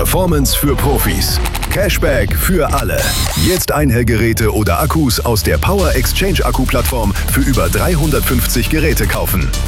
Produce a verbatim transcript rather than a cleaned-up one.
Performance für Profis. Cashback für alle. Jetzt Einhellgeräte oder Akkus aus der Power Exchange Akku-Plattform für über dreihundertfünfzig Geräte kaufen.